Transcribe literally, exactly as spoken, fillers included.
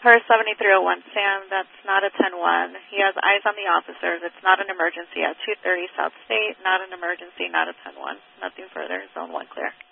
Per seventy-three oh one, Sam, that's not a ten one. He has eyes on the officers. It's not an emergency at two thirty South State. Not an emergency, not a ten one. Nothing further. Zone one clear.